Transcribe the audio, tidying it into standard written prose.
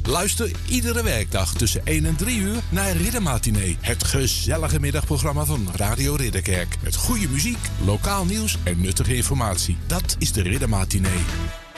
Luister iedere werkdag tussen 1 en 3 uur naar Riddermatinee. Het gezellige middagprogramma van Radio Ridderkerk. Met goede muziek, lokaal nieuws en nuttige informatie. Dat is de Riddermatinee.